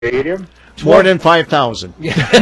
stadium? More than 5,000.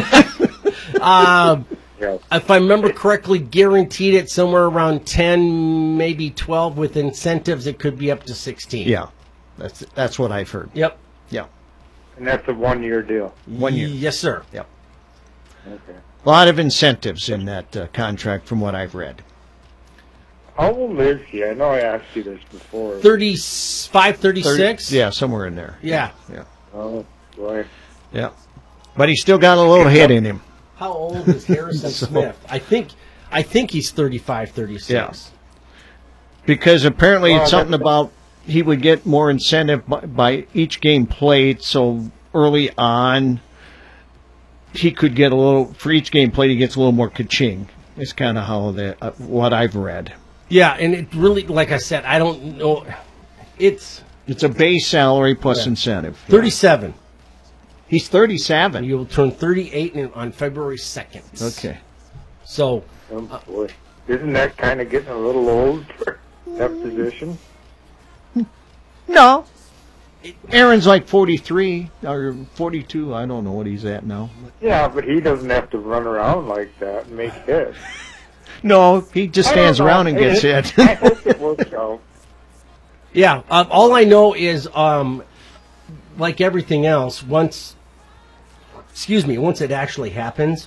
If I remember correctly, guaranteed it somewhere around 10, maybe 12. With incentives, it could be up to 16. Yeah, that's what I've heard. Yep. Yeah. And that's a 1-year deal. 1 year. Yes, sir. Yep. Okay. A lot of incentives in that contract from what I've read. How old is he? I know I asked you this before. 35, 36? Yeah, somewhere in there. Yeah. Yeah. Oh, boy. Yeah. But he's still got a little hit in him. How old is Harrison Smith? I think he's 35, 36. Yeah. Because apparently Well, it's something about he would get more incentive by each game played, so early on he could get a little, for each game played he gets a little more ka-ching. It's kind of how what I've read. Yeah, and it really, like I said, I don't know. It's a base salary plus incentive. 37. He's 37. You'll turn 38 on February 2nd. Okay. So, Oh, boy. Isn't that kind of getting a little old for that position? No. Aaron's like 43 or 42. I don't know what he's at now. Yeah, but he doesn't have to run around like that and make hits. No, he just stands around and gets hit. I hope it works out. yeah, all I know is, like everything else, once it actually happens,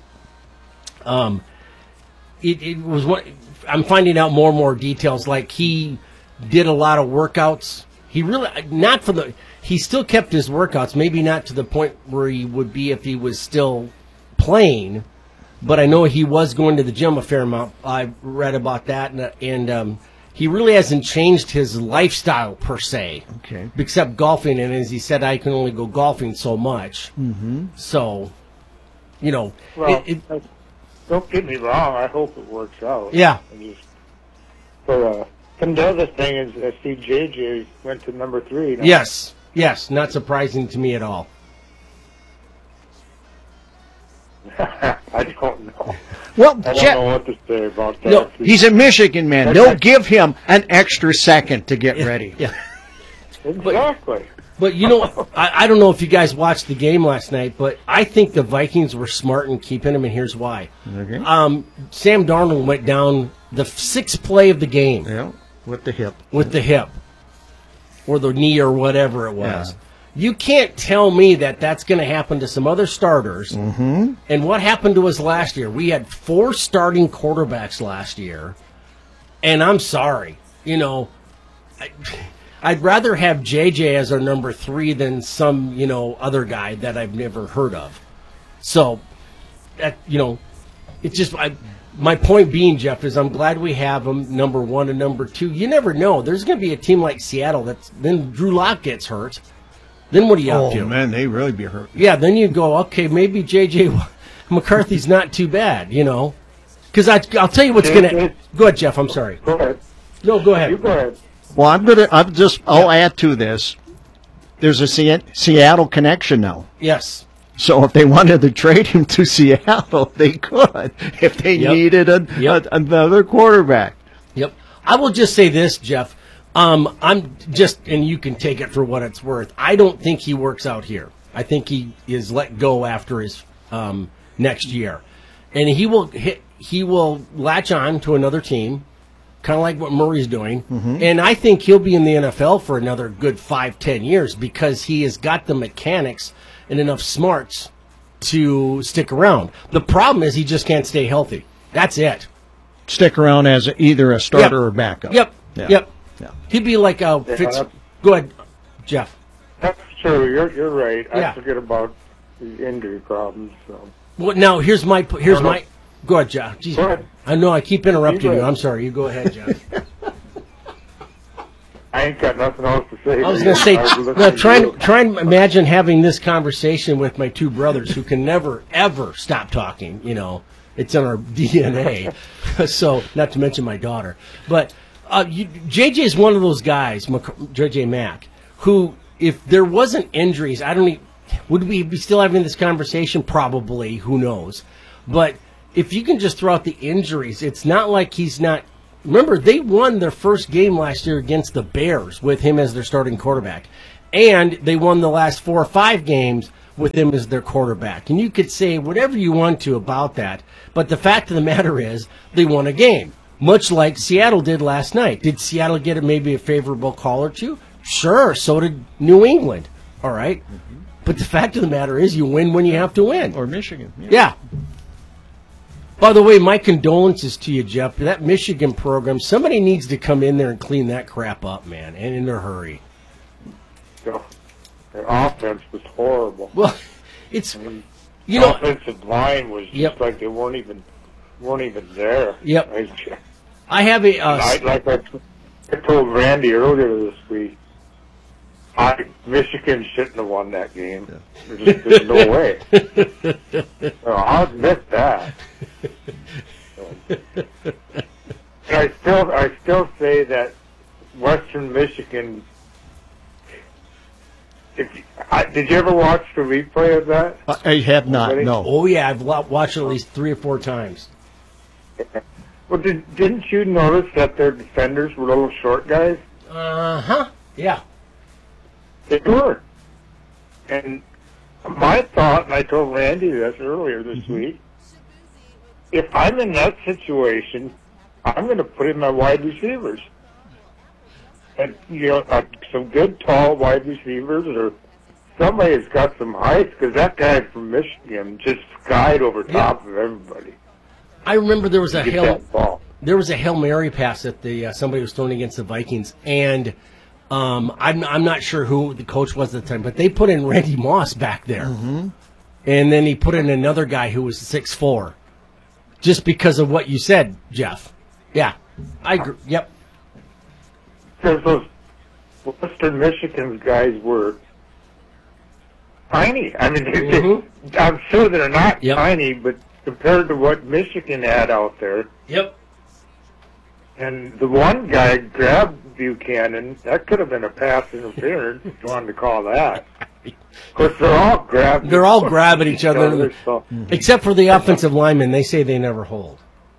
it was what I'm finding out more and more details. Like he did a lot of workouts. He really he still kept his workouts, maybe not to the point where he would be if he was still playing, but I know he was going to the gym a fair amount. I read about that, and he really hasn't changed his lifestyle per se. Okay. Except golfing, and as he said, I can only go golfing so much. Mm-hmm. So, Well, don't get me wrong. I hope it works out. Yeah. And the other thing is, I see JJ went to number 3. Now. Yes, not surprising to me at all. I don't know. Well, I don't know what to say about that. No, he's a Michigan man. They'll give him an extra second to get ready. Yeah. Exactly. But I don't know if you guys watched the game last night, but I think the Vikings were smart in keeping him, and here's why. Okay. Sam Darnold went down the 6th play of the game. Yeah, with the hip. Or the knee or whatever it was. Yeah. You can't tell me that that's going to happen to some other starters. Mm-hmm. And what happened to us last year? We had 4 starting quarterbacks last year. And I'm sorry. I'd rather have JJ as our number 3 than some, other guy that I've never heard of. So, it's just... my point being, Jeff, is I'm glad we have him, number 1 and number 2. You never know. There's going to be a team like Seattle then Drew Lock gets hurt. Then what are you up to? Oh, man, they really be hurt. Yeah, then you go, okay, maybe J.J. McCarthy's not too bad, Because I'll tell you what's going to... Go ahead, Jeff, I'm sorry. Go ahead. No, go ahead. You go ahead. Well, I'll add to this. There's a Seattle connection now. Yes. So if they wanted to trade him to Seattle, they could. If they needed another quarterback. Yep. I will just say this, Jeff. I'm just, and you can take it for what it's worth, I don't think he works out here. I think he is let go after his next year. And he will latch on to another team, kind of like what Murray's doing. Mm-hmm. And I think he'll be in the NFL for another good 5-10 years because he has got the mechanics and enough smarts to stick around. The problem is he just can't stay healthy. That's it. Stick around as either a starter or backup. Yep. Yeah. Yep. Yeah. He'd be like a Go ahead, Jeff. That's true. You're right. Yeah. I forget about the injury problems. So. Well, now here's my. Go ahead, Jeff. Jeez, go ahead. I know I keep interrupting you. I'm sorry. You go ahead, Jeff. I ain't got nothing else to say. I was going to say, try and imagine having this conversation with my 2 brothers who can never, ever stop talking. It's in our DNA. So, not to mention my daughter. But JJ is one of those guys, JJ Mack, who, if there wasn't injuries, would we be still having this conversation? Probably. Who knows? But if you can just throw out the injuries, it's not like he's not. Remember, they won their first game last year against the Bears with him as their starting quarterback. And they won the last 4 or 5 games with him as their quarterback. And you could say whatever you want to about that, but the fact of the matter is they won a game, much like Seattle did last night. Did Seattle get maybe a favorable call or two? Sure, so did New England. All right. Mm-hmm. But the fact of the matter is you win when you have to win. Or Michigan. Yeah. By the way, my condolences to you, Jeff. That Michigan program, somebody needs to come in there and clean that crap up, man, and in a hurry. Their offense was horrible. Well, it's offensive line was just like they weren't even there. Yep. I have a I told Randy earlier this week, Michigan shouldn't have won that game. There's no way. I'll admit that. And I still say that Western Michigan. Did you ever watch the replay of that? I have not. No. Oh yeah, I've watched it at least 3 or 4 times. Well, didn't you notice that their defenders were little short guys? Yeah. They were. And my thought, and I told Randy this earlier this week, if I'm in that situation, I'm going to put in my wide receivers. And, some good tall wide receivers, or somebody has got some height, because that guy from Michigan just skied over top of everybody. I remember there was a Hail Mary pass that somebody was throwing against the Vikings, and I'm not sure who the coach was at the time, but they put in Randy Moss back there, and then he put in another guy who was 6'4", just because of what you said, Jeff. Yeah, I agree. Yep. Because those Western Michigan guys were tiny. I mean, I'm sure they're not tiny, but compared to what Michigan had out there. Yep. And the one guy grabbed Buchanan. That could have been a pass interference, if you wanted to call that. Of course, they're all grabbing each other. So. Except for the offensive linemen. They say they never hold.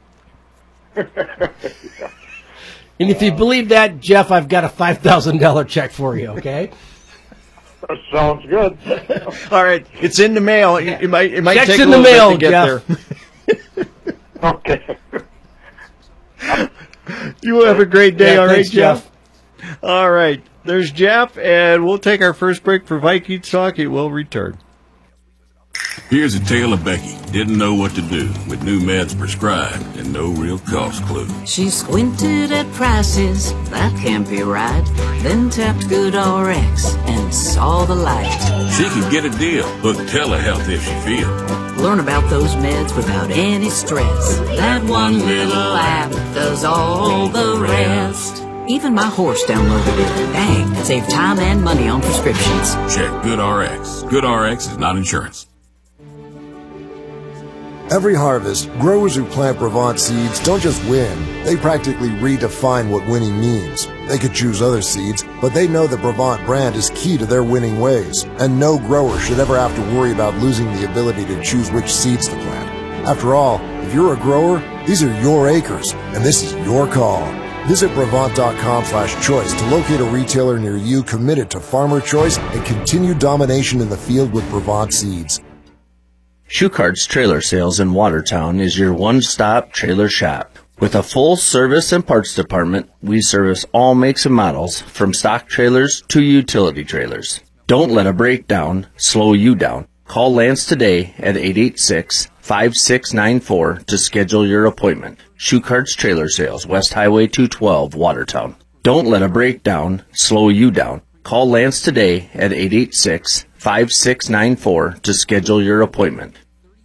And if you believe that, Jeff, I've got a $5,000 check for you, okay? That sounds good. All right. It's in the mail. It might Check's take in a little the mail, bit to get Jeff. there. Okay. You have a great day, all right, thanks, Jeff? All right. There's Jeff, and we'll take our first break for Vikings talk. It will return. Here's a tale of Becky. Didn't know what to do with new meds prescribed and no real cost clue. She squinted at prices, that can't be right. Then tapped GoodRx and saw the light. She could get a deal, book telehealth if she feels. Learn about those meds without any stress. That one little app does all the rest. Even my horse downloaded it. Dang, it saved time and money on prescriptions. Check GoodRx. GoodRx is not insurance. Every harvest, growers who plant Brevant seeds don't just win, they practically redefine what winning means. They could choose other seeds, but they know the Brevant brand is key to their winning ways, and no grower should ever have to worry about losing the ability to choose which seeds to plant. After all, if you're a grower, these are your acres, and this is your call. Visit Brevant.com/choice to locate a retailer near you committed to farmer choice and continued domination in the field with Brevant seeds. Schuckart's Trailer Sales in Watertown is your one-stop trailer shop. With a full service and parts department, we service all makes and models, from stock trailers to utility trailers. Don't let a breakdown slow you down. Call Lance today at 886-5694 to schedule your appointment. Schuckart's Trailer Sales, West Highway 212, Watertown. Don't let a breakdown slow you down. Call Lance today at 886-5694 to schedule your appointment.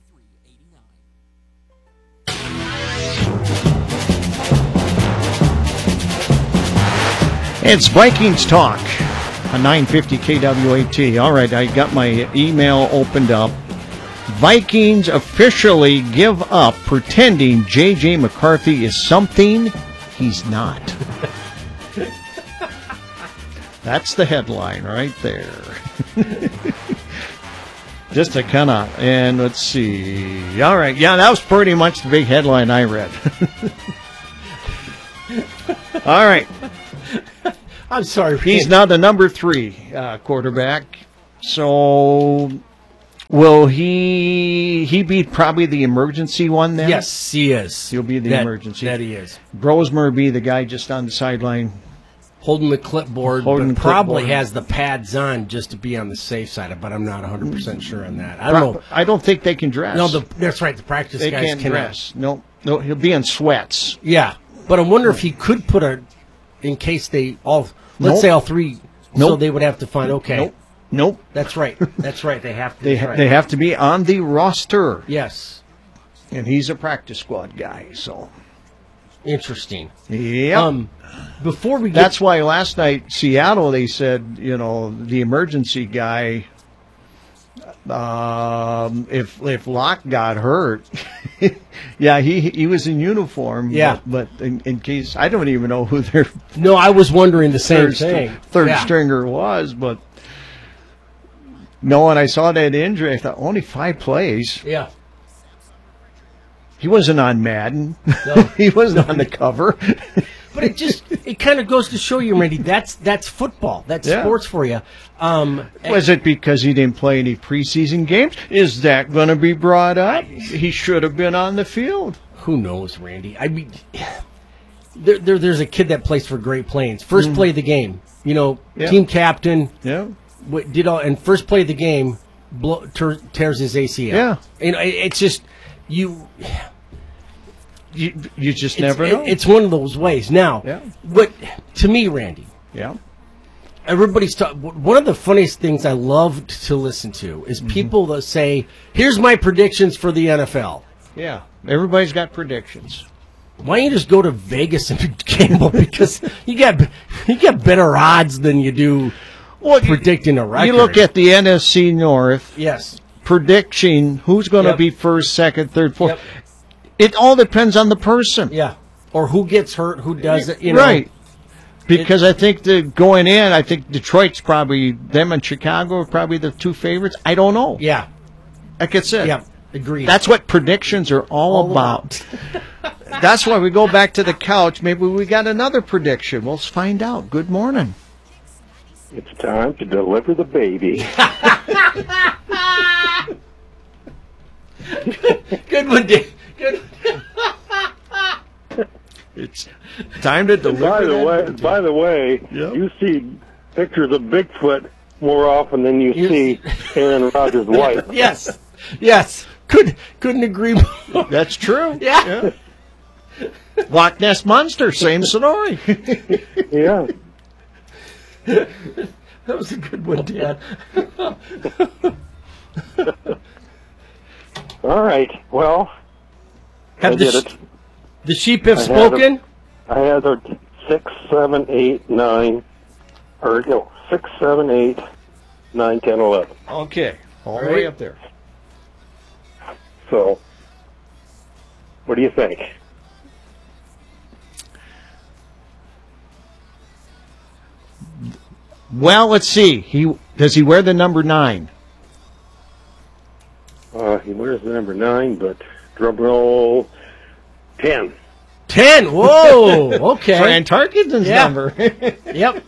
It's Vikings Talk on 950 KWAT. All right, I got my email opened up. Vikings officially give up pretending J.J. McCarthy is something he's not. That's the headline right there. Just to kind of, and let's see. All right, yeah, that was pretty much the big headline I read. All right. I'm sorry. He's now the number 3 quarterback. So will he be probably the emergency one then? Yes, he is. He'll be the emergency. That he is. Brosmer will be the guy just on the sideline. Holding the clipboard, Holding but the probably clipboard. has the pads on just to be on the safe side, but I'm not 100% sure on that. I don't know. I don't think they can dress. No, that's right. The practice they guys can't cannot. dress. No, he'll be in sweats. Yeah, but I wonder if he could put in case they all, let's say all 3, so Nope. they would have to find, okay. Nope. That's right. That's right. They have to. They that's right. they have to be on the roster. Yes. And he's a practice squad guy, so. Interesting. Yeah. Before we get... That's why last night, Seattle, they said, the emergency guy, if Locke got hurt, yeah, he was in uniform. Yeah. But in case, I don't even know who their No, I was wondering the same thing. third Yeah. stringer was, but no, when I saw that injury, I thought, only 5 plays. Yeah. He wasn't on Madden. No. He wasn't on the cover. But it kind of goes to show you, Randy, that's football. That's Yeah. sports for you. Was it because he didn't play any preseason games? Is that going to be brought up? He should have been on the field. Who knows, Randy? I mean, there's a kid that plays for Great Plains. First play of the game, Yeah. team captain, Yeah. did all, and first play of the game, tears his ACL. Yeah. It's just you. You just never know. It's one of those ways. Now, Yeah. what to me, Randy, yeah. everybody's one of the funniest things I love to listen to is people that say, "Here's my predictions for the NFL." Yeah. Everybody's got predictions. Why don't you just go to Vegas and gamble, because you get better odds than you do predicting a record. You look at the NFC North, yes, prediction who's going to Yep. be first, second, third, fourth. Yep. It all depends on the person. yeah, or who gets hurt, who doesn't, you know. Right. Because I think going in, I think Detroit's probably, them and Chicago are probably the 2 favorites. I don't know. Yeah, Like I said. yeah, agreed. That's what predictions are all about. That's why we go back to the couch. Maybe we got another prediction. We'll find out. Good morning. It's time to deliver the baby. good one, Dave. Good. It's time to deliver. By the way, Yep. you see pictures of Bigfoot more often than you see Aaron Rodgers' wife. Yes. Couldn't agree more. That's true. Yeah. Loch Ness Monster, same story. Yeah. That was a good one, Dad. All right. Well, I did it. The sheep have I had spoken? I had a 6, 7, 8, 9, or no, 6, 7, 8, 9, 10, 11. Okay. All the Right. way up there. So, what do you think? Well, let's see. Does he wear the number 9? He wears the number 9, but drum roll, 10. 10. Whoa. Okay. Fran Tarkenton's Yeah. number. Yep.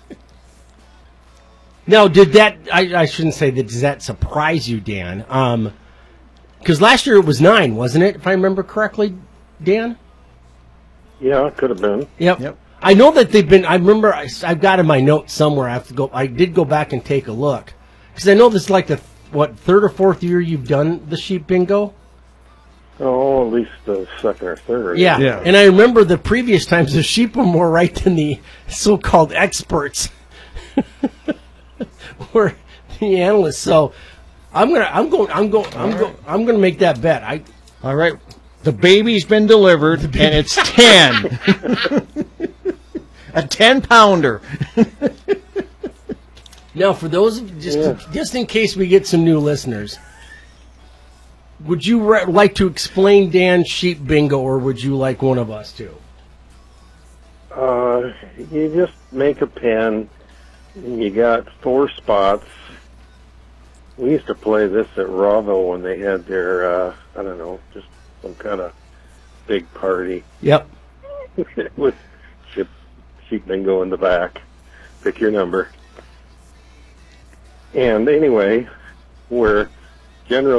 Now, did that? I shouldn't say that. Does that surprise you, Dan? Because last year it was 9, wasn't it? If I remember correctly, Dan. Yeah, it could have been. Yep. I know that they've been. I remember. I've got in my notes somewhere. I have to go. I did go back and take a look because I know this is like the third or fourth year you've done the sheep bingo. Oh, at least the second or third. Yeah. Yeah. And I remember the previous times the sheep were more right than the so-called experts, or the analysts. So I'm gonna make that bet. All right. The baby's been delivered, and it's 10. A 10-pounder. Now, for those just in case we get some new listeners, would you like to explain Dan's sheep bingo, or would you like one of us to? You just make a pen, and you got 4 spots. We used to play this at Rawville when they had their, I don't know, just some kind of big party Yep. with sheep bingo in the back. pick your number. And anyway, we're generally